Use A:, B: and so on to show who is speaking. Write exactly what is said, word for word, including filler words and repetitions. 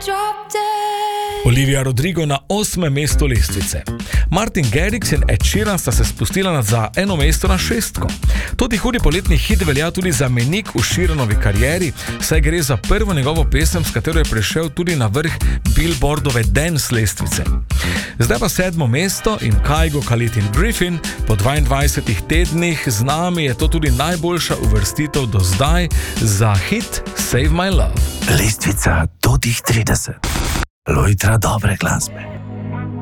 A: Olivia Rodrigo na osmem mestu lestvice. Martin Garrix in Ed Sheeran sta se spustila za eno mesto na šestko. Tudi hudi poletni hit velja tudi za mejnik v Sheeranovi karieri, saj gre za prvo njegovo pesem, s katero je prišel tudi na vrh Billboardove dance lestvice. Zdaj pa sedmo mesto in Kygo, Khalid in Griffin. Po dvaindvajsetih tednih z nami je to tudi najboljša uvrstitev do zdaj za hit Save My Love.
B: Lestvica do tih trideset. Lojtra dobre glasbe.